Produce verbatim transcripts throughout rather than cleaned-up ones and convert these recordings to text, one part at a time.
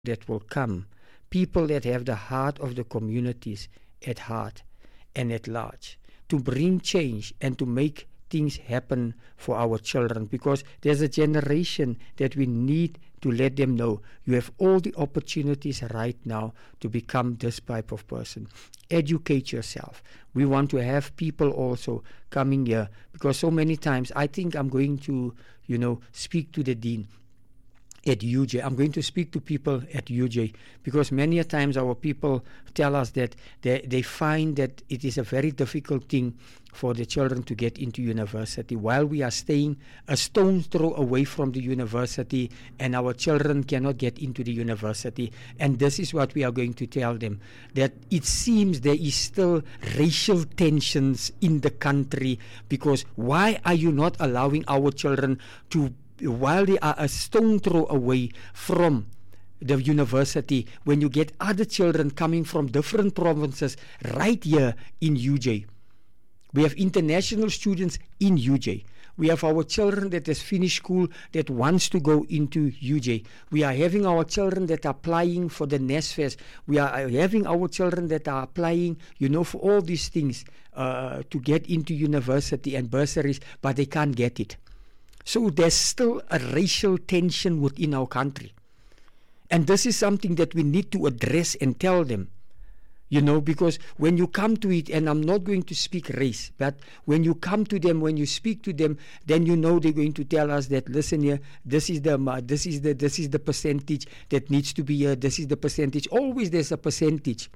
that will come, people that have the heart of the communities at heart and at large, to bring change and to make things happen for our children, because there's a generation that we need to let them know you have all the opportunities right now to become this type of person. Educate yourself. We want to have people also coming here, because so many times I think I'm going to, you know, speak to the dean at U J. I'm going to speak to people at U J, because many a times our people tell us that they, they find that it is a very difficult thing for the children to get into university, while we are staying a stone's throw away from the university, and our children cannot get into the university. And this is what we are going to tell them, that it seems there is still racial tensions in the country, because why are you not allowing our children to, while they are a stone throw away from the university, when you get other children coming from different provinces right here in U J? We have international students in U J. We have our children that has finished school that wants to go into U J. We are having our children that are applying for the NSFAS. We are having our children that are applying, you know, for all these things uh, to get into university and bursaries, but they can't get it. So there's still a racial tension within our country. And this is something that we need to address and tell them, you know, because when you come to it, and I'm not going to speak race, but when you come to them, when you speak to them, then you know they're going to tell us that, listen here, this is the uh, this is the this is the percentage that needs to be here, this is the percentage. Always there's a percentage.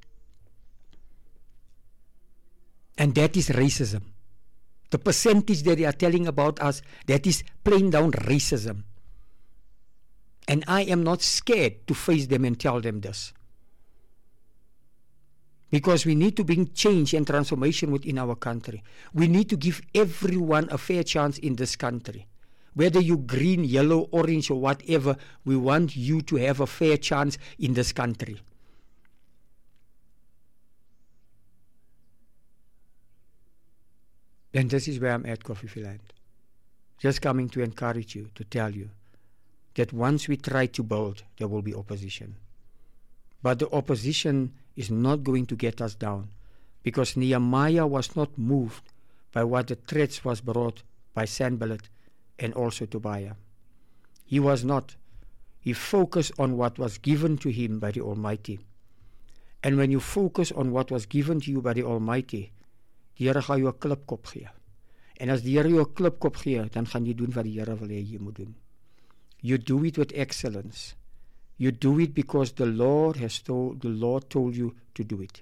And that is racism. The percentage that they are telling about us, that is plain down racism. And I am not scared to face them and tell them this. Because we need to bring change and transformation within our country. We need to give everyone a fair chance in this country. Whether you green, yellow, orange, or whatever, we want you to have a fair chance in this country. And this is where I'm at, Kofi Land. Just coming to encourage you, to tell you that once we try to build, there will be opposition. But the opposition is not going to get us down, because Nehemiah was not moved by what the threats was brought by Sanballat and also Tobiah. He was not. He focused on what was given to him by the Almighty. And when you focus on what was given to you by the Almighty, die Here gaan jou 'n klipkop gee. En as die Here jou 'n klipkop gee, dan gaan jy doen wat die Here wil hê jy moet doen. You do it with excellence. You do it because the Lord has told, the Lord told you to do it.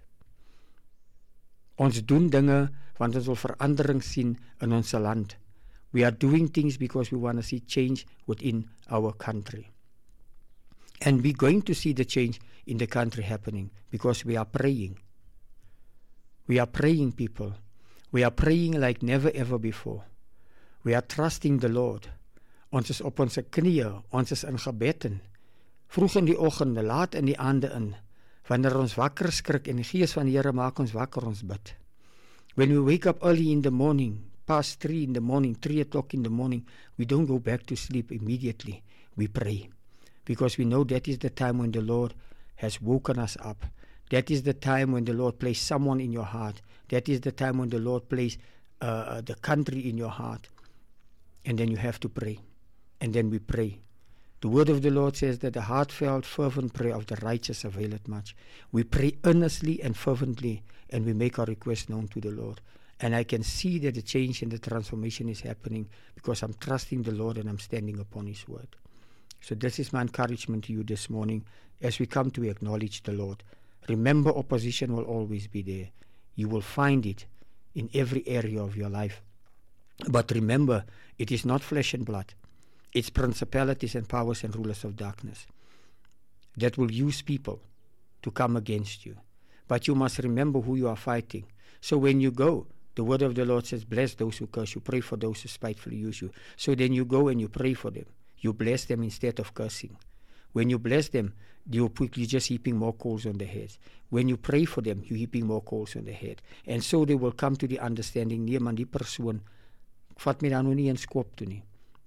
Ons doen dinge want ons wil verandering sien in ons land. We are doing things because we want to see change within our country. And we're going to see the change in the country happening because we are praying. We are praying, people. We are praying like never ever before. We are trusting the Lord. Ons is op ons knieë, ons is in gebed in. Vroeg in die oggende, laat in die aande in. Wanneer ons wakker skrik en die Gees van die Here maak ons wakker, ons bid. When we wake up early in the morning, past three in the morning, three o'clock in the morning, we don't go back to sleep immediately. We pray. Because we know that is the time when the Lord has woken us up. That is the time when the Lord placed someone in your heart. That is the time when the Lord placed uh, the country in your heart. And then you have to pray. And then we pray. The word of the Lord says that the heartfelt, fervent prayer of the righteous availeth much. We pray earnestly and fervently, and we make our request known to the Lord. And I can see that the change and the transformation is happening because I'm trusting the Lord and I'm standing upon His word. So this is my encouragement to you this morning as we come to acknowledge the Lord. Remember, opposition will always be there. You will find it in every area of your life. But remember, it is not flesh and blood. It's principalities and powers and rulers of darkness that will use people to come against you. But you must remember who you are fighting. So when you go, the word of the Lord says, bless those who curse you, pray for those who spitefully use you. So then you go and you pray for them. You bless them instead of cursing. When you bless them, you put, you're just heaping more coals on their heads. When you pray for them, you're heaping more coals on their head. And so they will come to the understanding, nee man, die persoon, vat my dan nou nie in skop toe nie.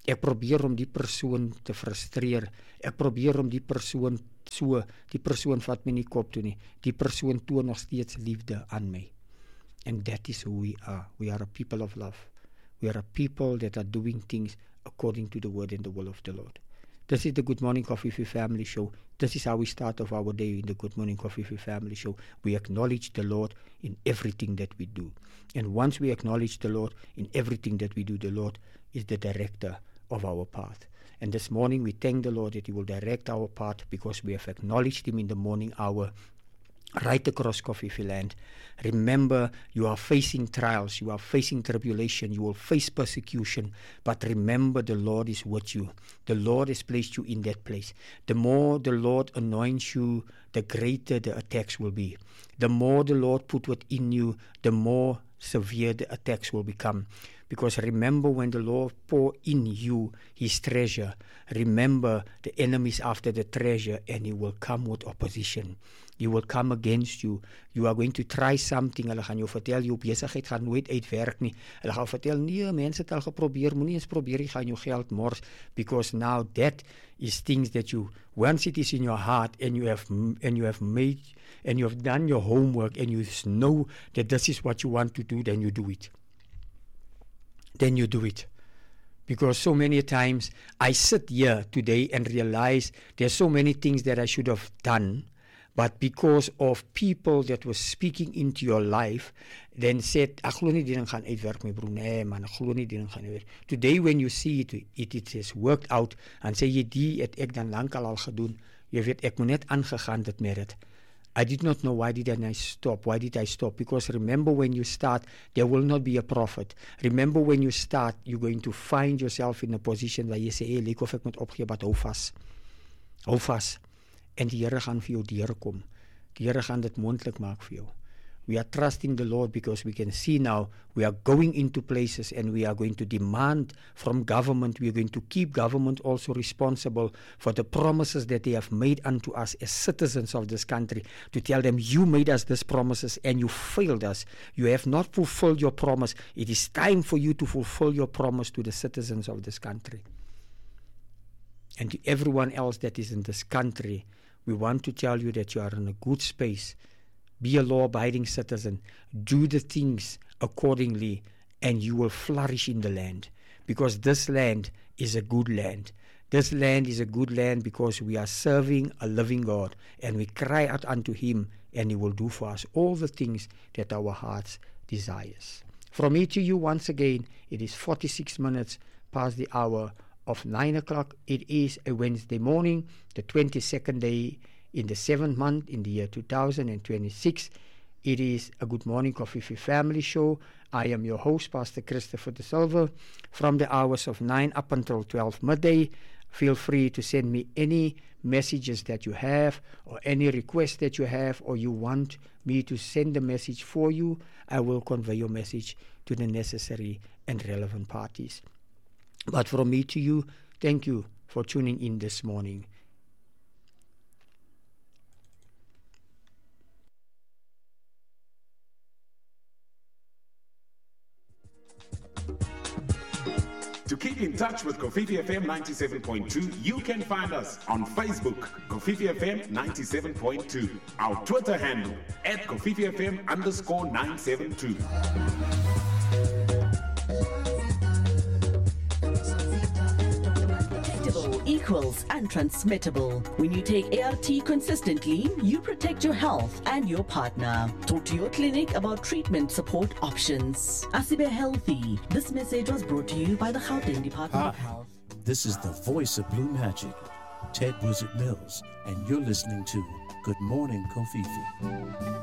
Ek probeer om die persoon te frustreer. Ek probeer om die persoon so, die persoon vat my nie kop toe nie. Die persoon toon nog steeds liefde aan my. And that is who we are. We are a people of love. We are a people that are doing things according to the word and the will of the Lord. This is the Good Morning Coffee Free Family Show. This is how we start off our day in the Good Morning Coffee Free Family Show. We acknowledge the Lord in everything that we do. And once we acknowledge the Lord in everything that we do, the Lord is the director of our path. And this morning we thank the Lord that He will direct our path because we have acknowledged Him in the morning hour. Right across Coffee Free Land. Remember, you are facing trials, you are facing tribulation, you will face persecution, but remember the Lord is with you. The Lord has placed you in that place. The more the Lord anoints you, the greater the attacks will be. The more the Lord put within you, the more severe the attacks will become. Because remember, when the Lord pour in you His treasure, remember the enemy is after the treasure and he will come with opposition. He will come against you. You are going to try something. Hulle gaan jou vertel, jou besigheid gaan nooit uitwerk nie. Hulle gaan vertel, nee, mense het al geprobeer, moenie eens probeer, jy gaan jou geld mors. Because now that is things that you, once it is in your heart and you have and you have made and you have done your homework and you know that this is what you want to do, then you do it. Then you do it. Because so many times I sit here today and realize there's so many things that I should have done, but because of people that were speaking into your life, then said, ek glo nie die ding gaan uitwerk my broer, nee man, ek glo nie die ding gaan uitwerk. Today when you see it, it, it has worked out, en sê jy die het ek dan lankal al gedoen, jy weet, ek moet net aangegaan dit met het. I did not know why did I stop. Why did I stop? Because remember, when you start, there will not be a profit. Remember, when you start, you're going to find yourself in a position where you say, hey, lyk of ek moet opgee, but hou vas. Hou vas. En die Here gaan vir jou deurkom. Die Here gaan dit moontlik maak vir jou. We are trusting the Lord because we can see now we are going into places and we are going to demand from government, we are going to keep government also responsible for the promises that they have made unto us as citizens of this country, to tell them, you made us these promises and you failed us. You have not fulfilled your promise. It is time for you to fulfill your promise to the citizens of this country. And to everyone else that is in this country, we want to tell you that you are in a good space. Be a law-abiding citizen. Do the things accordingly, and you will flourish in the land. Because this land is a good land. This land is a good land because we are serving a living God, and we cry out unto Him, and He will do for us all the things that our hearts desires. From me to you once again, it is forty-six minutes past the hour of nine o'clock. It is a Wednesday morning, the twenty-second day in the seventh month in the year two thousand twenty-six. It is a Good Morning Coffee Free Family Show. I am your host, Pastor Christopher De Silva. From the hours of nine up until twelve midday, feel free to send me any messages that you have or any requests that you have, or you want me to send a message for you. I will convey your message to the necessary and relevant parties. But from me to you, thank you for tuning in this morning. To keep in touch with Kofifi F M ninety-seven point two, you can find us on Facebook, Kofifi F M ninety-seven point two. Our Twitter handle, at Kofifi F M underscore nine seven two. Equals untransmittable. When you take A R T consistently, you protect your health and your partner. Talk to your clinic about treatment support options. Asibe Healthy. This message was brought to you by the Gauteng Department Hi, of Health. This is the voice of Blue Magic, Ted Wizard Mills, and you're listening to Good Morning Kofifi.